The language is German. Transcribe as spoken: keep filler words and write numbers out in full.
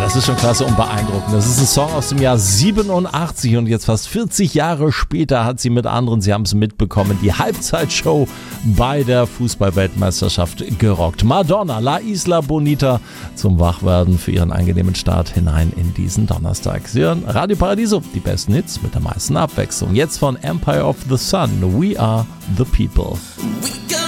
Das ist schon klasse und beeindruckend. Das ist ein Song aus dem Jahr siebenundachtzig und jetzt fast vierzig Jahre später hat sie mit anderen, Sie haben es mitbekommen, die Halbzeitshow bei der Fußball-Weltmeisterschaft gerockt. Madonna, La Isla Bonita zum Wachwerden für ihren angenehmen Start hinein in diesen Donnerstag. Sie hören Radio Paradiso, die besten Hits mit der meisten Abwechslung. Jetzt von Empire of the Sun, We Are the People. We